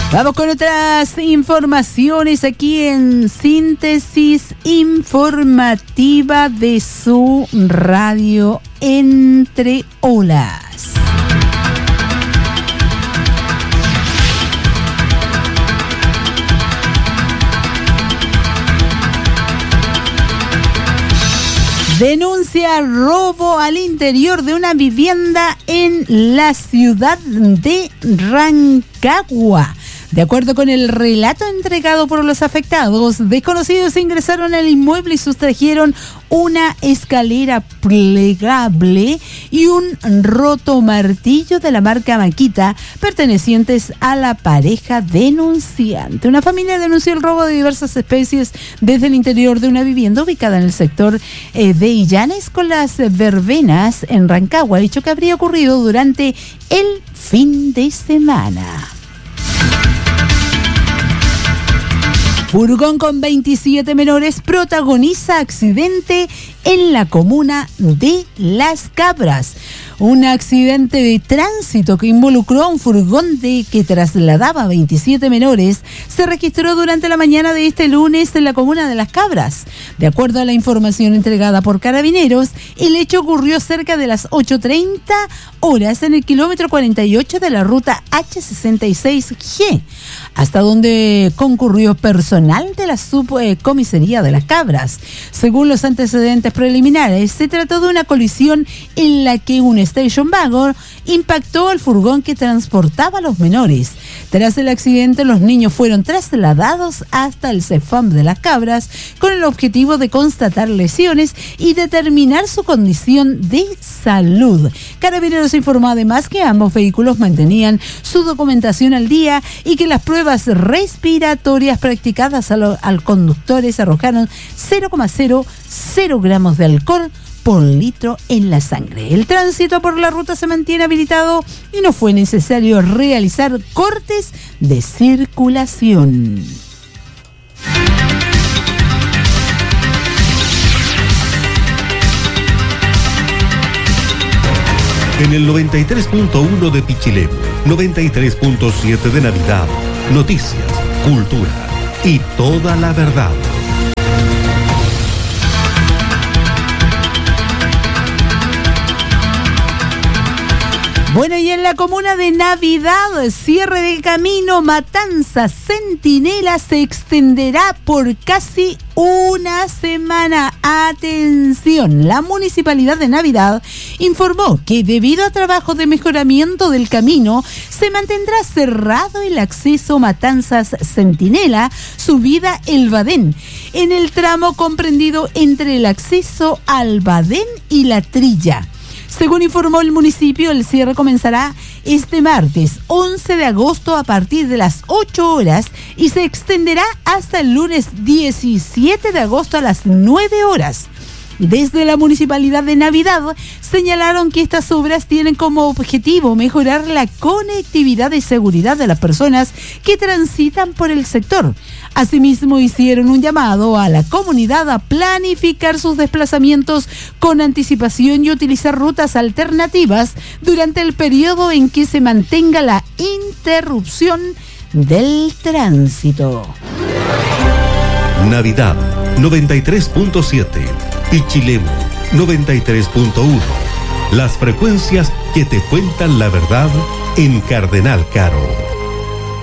Vamos con otras informaciones aquí en Síntesis Informativa de su radio Entre Olas. Denuncia robo al interior de una vivienda en la ciudad de Rancagua. De acuerdo con el relato entregado por los afectados, desconocidos ingresaron al inmueble y sustrajeron una escalera plegable y un roto martillo de la marca Makita pertenecientes a la pareja denunciante. Una familia denunció el robo de diversas especies desde el interior de una vivienda ubicada en el sector de Illanes con las Verbenas en Rancagua, hecho que habría ocurrido durante el fin de semana. Furgón con 27 menores protagoniza accidente en la comuna de Las Cabras. Un accidente de tránsito que involucró a un furgón que trasladaba 27 menores se registró durante la mañana de este lunes en la comuna de Las Cabras. De acuerdo a la información entregada por Carabineros, el hecho ocurrió cerca de las 8:30 horas en el kilómetro 48 de la ruta H66G, hasta donde concurrió personal de la subcomisaría de Las Cabras. Según los antecedentes preliminares, se trató de una colisión en la que un station wagon impactó al furgón que transportaba a los menores. Tras el accidente, los niños fueron trasladados hasta el CEFAM de Las Cabras con el objetivo de constatar lesiones y determinar su condición de salud. Carabineros informó además que ambos vehículos mantenían su documentación al día y que las pruebas respiratorias practicadas al conductores arrojaron 0,00 gramos de alcohol por litro en la sangre. El tránsito por la ruta se mantiene habilitado y no fue necesario realizar cortes de circulación. En el 93.1 de Pichilemu, 93.7 de Navidad, noticias, cultura y toda la verdad. Bueno, y en la comuna de Navidad, cierre de camino Matanza Centinela se extenderá por casi una semana. Atención, la Municipalidad de Navidad informó que debido a trabajo de mejoramiento del camino, se mantendrá cerrado el acceso Matanzas Centinela, subida El Badén, en el tramo comprendido entre el acceso al Badén y la Trilla. Según informó el municipio, el cierre comenzará este martes 11 de agosto a partir de las 8 horas y se extenderá hasta el lunes 17 de agosto a las 9 horas. Desde la Municipalidad de Navidad señalaron que estas obras tienen como objetivo mejorar la conectividad y seguridad de las personas que transitan por el sector. Asimismo, hicieron un llamado a la comunidad a planificar sus desplazamientos con anticipación y utilizar rutas alternativas durante el periodo en que se mantenga la interrupción del tránsito. Navidad 93.7, Pichilemu 93.1. Las frecuencias que te cuentan la verdad en Cardenal Caro.